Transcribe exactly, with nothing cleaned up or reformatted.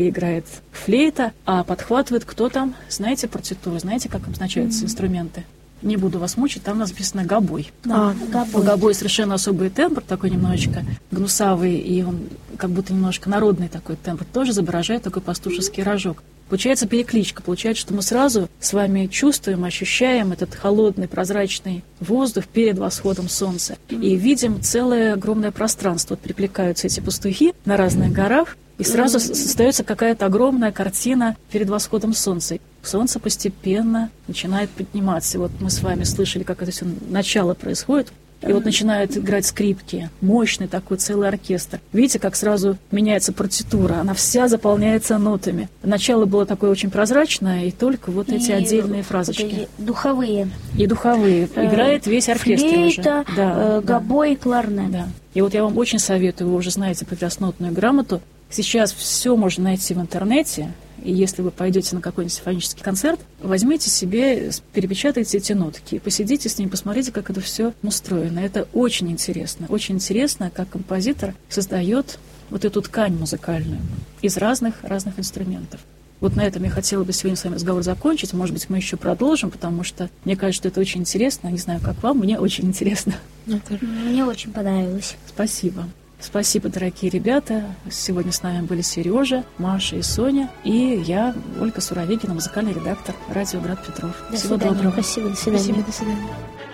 играет флейта, а подхватывает кто там? Знаете партитуру? Знаете, как обозначаются mm-hmm. инструменты? Не буду вас мучить, там написано гобой. Да, гобой. У гобой совершенно особый тембр, такой немножечко гнусавый, и он как будто немножко народный такой тембр, тоже изображает такой пастушеский рожок. Получается перекличка, получается, что мы сразу с вами чувствуем, ощущаем этот холодный, прозрачный воздух перед восходом солнца. И видим целое огромное пространство. Вот перекликаются эти пастухи на разных горах, и сразу создается какая-то огромная картина перед восходом солнца. Солнце постепенно начинает подниматься. И вот мы с вами слышали, как это все начало происходит. И вот начинают играть скрипки, мощный такой целый оркестр. Видите, как сразу меняется партитура, она вся заполняется нотами. Начало было такое очень прозрачное, и только вот эти и отдельные фразочки. Духовые. И духовые. Играет весь оркестр флейта, уже. Да, э, гобой, да. кларнет. Да. И вот я вам очень советую, вы уже знаете прекрасно нотную грамоту. Сейчас все можно найти в интернете. И если вы пойдете на какой-нибудь симфонический концерт, возьмите себе, перепечатайте эти нотки, посидите с ними, посмотрите, как это все устроено. Это очень интересно. Очень интересно, как композитор создает вот эту ткань музыкальную из разных, разных инструментов. Вот на этом я хотела бы сегодня с вами разговор закончить. Может быть, мы еще продолжим, потому что мне кажется, что это очень интересно. Не знаю, как вам, мне очень интересно. Мне очень понравилось. Спасибо. Спасибо, дорогие ребята. Сегодня с нами были Сережа, Маша и Соня. И я, Ольга Суровикина, музыкальный редактор радио «Град Петров». До Всего свидания. доброго. Спасибо, до свидания. Спасибо, до свидания.